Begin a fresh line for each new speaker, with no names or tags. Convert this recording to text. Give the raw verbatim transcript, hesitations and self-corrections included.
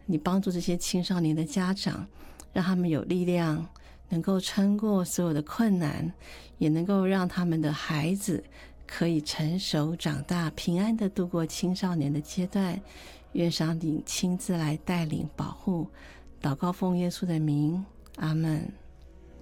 你帮助这些青少年的家长，让他们有力量能够撑过所有的困难，也能够让他们的孩子可以成熟长大，平安地度过青少年的阶段。愿上帝亲自来带领保护，祷告奉耶稣的名，阿们。